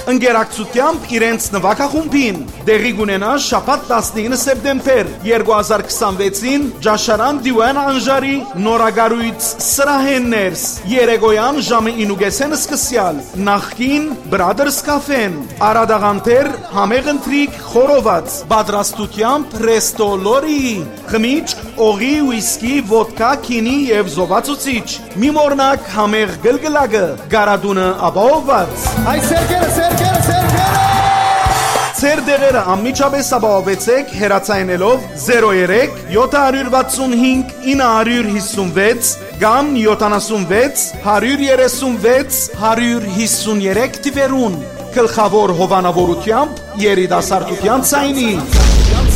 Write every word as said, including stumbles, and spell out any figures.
ընկերակցությամբ իրենց նվագախումբին։ Դեղի կունենա շաբաթ տասնինը սեպտեմբեր երկու հազար քսանվեցին Ջաշարան Դիվան Անժարի նորագարույց սրահեններս երեկոյան ժամը ինուգեսեն սկսյալ նախքին Brothers Cafe-ն Արադաղանտեր համեղ ընթրիք խորոված պատրաստությամբ Resto Lori խմիչք օղի ուիսկի ոդկա քինի եւ զովացուցիչ մի մորնակ համեղ գլգլակը գարադունը ապահովված Այ սերկերը սերկերը սերկերը Ձեր դեղերը անմիջապես ապահովեցեք հեռացայինելով զերո երեք յոթ վաթսուն հինգ ինը հիսունվեց կամ յոթանասունվեց հարյուր երեսունվեց հարյուր հիսուներեք թվերուն գլխավոր հովանավորությամբ երիտասարդության ցայնի